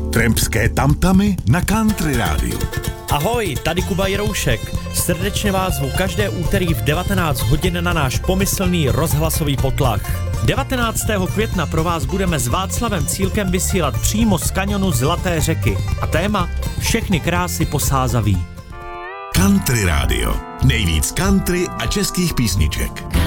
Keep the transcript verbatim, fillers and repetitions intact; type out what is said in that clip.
Trampské tamtamy na Country rádiu. Ahoj, tady Kuba Jiroušek. Srdečně vás zvu každé úterý v devatenáct hodin na náš pomyslný rozhlasový potlach. devatenáctého května pro vás budeme s Václavem Cílkem vysílat přímo z kaňonu Zlaté řeky. A téma Všechny krásy posázaví. Country rádio. Nejvíc country a českých písniček.